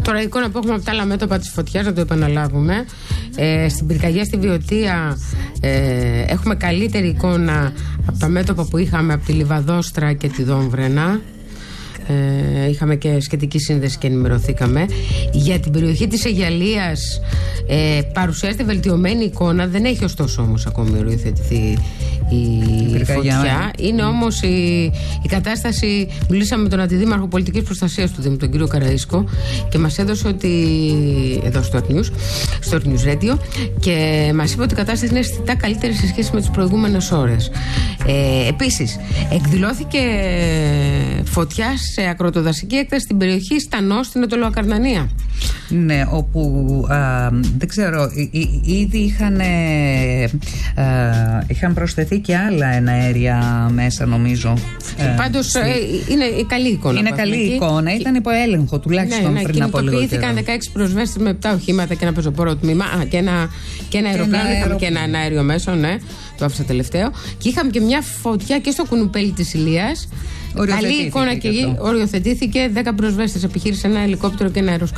Τώρα η εικόνα που έχουμε από τα άλλα μέτωπα της φωτιάς, να το επαναλάβουμε. Στην πυρκαγιά στη Βιωτία έχουμε καλύτερη εικόνα από τα μέτωπα που είχαμε από τη Λιβαδόστρα και τη Δόμβρενα. Είχαμε και σχετική σύνδεση και ενημερωθήκαμε. Για την περιοχή της Αιγιαλίας παρουσιάζεται βελτιωμένη εικόνα. Δεν έχει ωστόσο όμως ακόμη οριοθετηθεί η φωτιά. Είναι όμως η κατάσταση. Μιλήσαμε με τον Αντιδήμαρχο Πολιτικής Προστασίας του Δήμου, τον κύριο Καραΐσκο, και μας έδωσε ότι. Εδώ στο News Radio, και μας είπε ότι η κατάσταση είναι αισθητά καλύτερη σε σχέση με τις προηγούμενες ώρες. Επίσης, εκδηλώθηκε φωτιά σε ακροτοδασική έκταση στην περιοχή Στανό, στην Νοτιοακαρνανία. Ναι, όπου δεν ξέρω, ήδη είχαν προσθεθεί και άλλα εναέρια μέσα, νομίζω. Πάντως είναι καλή εικόνα. Είναι καλή εικόνα, ήταν υπό έλεγχο τουλάχιστον πριν από λίγο καιρό. Κινητοποιήθηκαν 16 προσβέστες με 7 οχήματα και ένα πεζοπόρο τμήμα και ένα αεροπλάνο. Είχαμε και ένα αέριο μέσο, ναι, το άφησα τελευταίο. Και είχαμε και μια φωτιά και στο κουνουπέλι της Ηλίας. Καλή εικόνα και εκεί. Οριοθετήθηκε 10 προσβέστες. Επιχείρησε ένα ελικόπτερο και ένα αεροσκάφος.